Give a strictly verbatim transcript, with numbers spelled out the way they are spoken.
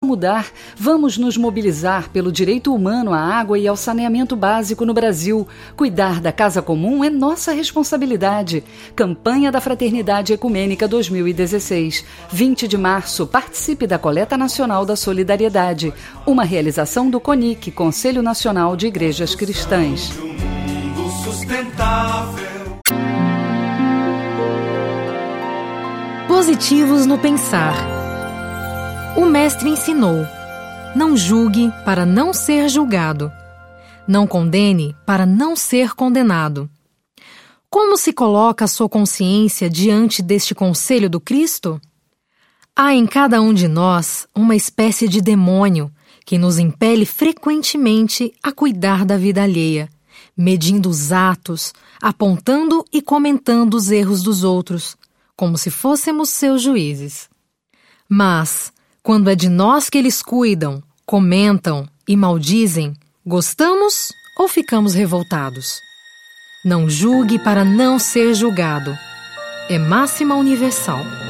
Mudar, vamos nos mobilizar pelo direito humano à água e ao saneamento básico no Brasil. Cuidar da casa comum é nossa responsabilidade. Campanha da Fraternidade Ecumênica dois mil e dezesseis. vinte de março, participe da Coleta Nacional da Solidariedade. Uma realização do CONIC, Conselho Nacional de Igrejas Cristãs. Positivos no pensar. O mestre ensinou: não julgue para não ser julgado. Não condene para não ser condenado. Como se coloca a sua consciência diante deste conselho do Cristo? Há em cada um de nós uma espécie de demônio que nos impele frequentemente a cuidar da vida alheia, medindo os atos, apontando e comentando os erros dos outros, como se fôssemos seus juízes. Mas, quando é de nós que eles cuidam, comentam e maldizem, gostamos ou ficamos revoltados? Não julgue para não ser julgado. É máxima universal.